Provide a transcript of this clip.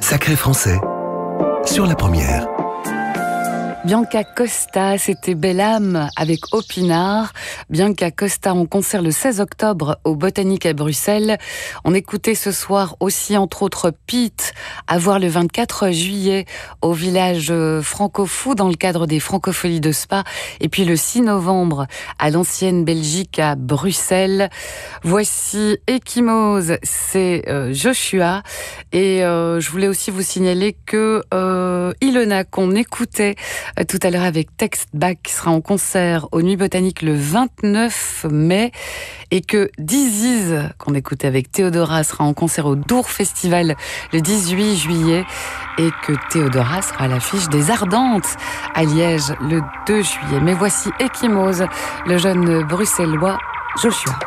Sacré français, sur la première. Bianca Costa, c'était Belle âme avec Opinard. Bianca Costa en concert le 16 octobre au Botanique à Bruxelles. On écoutait ce soir aussi entre autres Pete à voir le 24 juillet au village Franco-Fou dans le cadre des Francopholies de Spa. Et puis le 6 novembre à l'ancienne Belgique à Bruxelles. Voici Ekimose, c'est Joshua. Et je voulais aussi vous signaler que Ilona qu'on écoutait tout à l'heure avec Text Back sera en concert aux Nuits Botaniques le 29 mai et que Disease qu'on écoutait avec Théodora sera en concert au Dour Festival le 18 juillet et que Théodora sera à l'affiche des Ardentes à Liège le 2 juillet. Mais voici Ekimose, le jeune bruxellois Joshua.